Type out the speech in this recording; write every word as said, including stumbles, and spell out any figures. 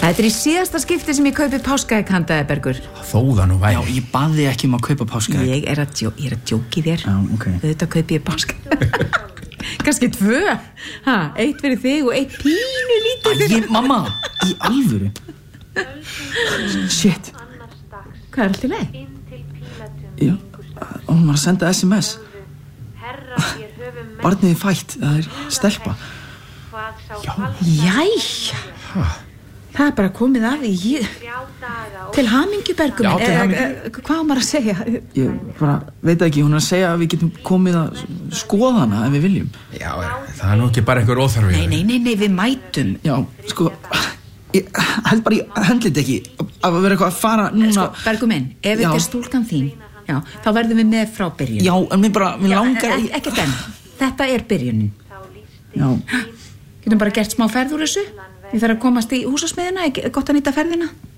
Þetta er í síðasta skipti sem ég kaupi páskaegg handa þér, Bergur. Þó það nú væri. Já, ég bað þig ekki um að kaupa páskaegg. Ég er að, djó, ég er að djóki þér. Já, ok. Þetta kaupi ég páskaegg. Kannski tvö. Ha, eitt fyrir þig og eitt pínu lítið fyrir... Æ, mamma, í alvöru. Shit. Hvað er alltaf leið? Já, hún var að senda S M S. Barnið er fætt, það er stelpa. Jæja. Það er bara komið af í... Til hamingju, Bergur minn. Já, til hamingju. Hvað á maður að segja? Ég bara veit ekki, hún er að segja að við getum komið að skoða hana ef við viljum. Já, það er nú ekki bara einhver óþarfi. Nei, nei, nei, nei, við mætum. Já, sko, ég held bara ég hendlit ekki að vera eitthvað að fara núna. Sko, Bergur minn, ef þetta er stúlkan þín, já, þá verðum við með frá byrjun. Já, en mér bara, mér langar... Já, ekkert enn. Þetta er byrjunin. Já. Getum bara gert smá ferð úr þessu. Ég þarf að komast í húsasmiðina, gott að nýta ferðina.